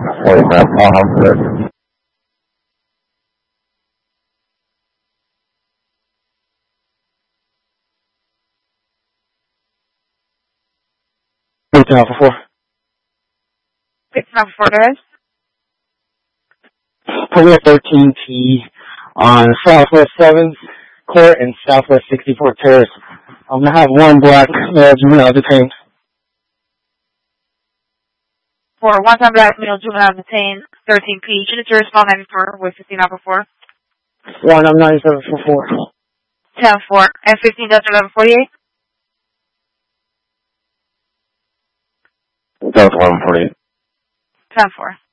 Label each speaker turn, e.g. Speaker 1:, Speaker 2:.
Speaker 1: 45. Good.
Speaker 2: Picking Alpha 4.
Speaker 3: Picking Alpha 4, guys.
Speaker 2: Putting a 13P on Southwest 7th Court and Southwest 64th Terrace. I'm going to have one black male juvenile detained.
Speaker 3: 4, one-time black male juvenile detained, 13P. Unit to respond 94 with 15 Alpha 4.
Speaker 2: 1, I'm 97 for 4.
Speaker 3: 10-4. And 15 Delta 1148.
Speaker 1: Delta 1148.
Speaker 3: 10-4.